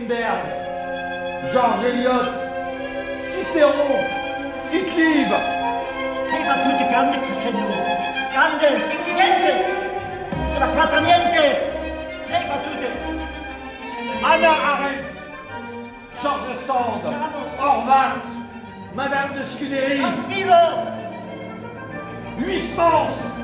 Strindberg, George Eliot, Cicéron, Tite-Live. Prima tutti grandi crescendo. Grande, niente! Sulla fatta niente! Prima tutti! Hannah Arendt, George Sand, Horvath, Madame de Scudéry, Tranquillo! Huysmans,